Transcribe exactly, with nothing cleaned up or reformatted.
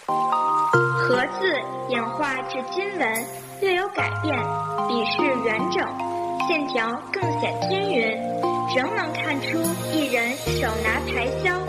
禾字演化至金文，略有改变，笔势圆整，线条更显均匀，仍能看出一人手拿柴箫，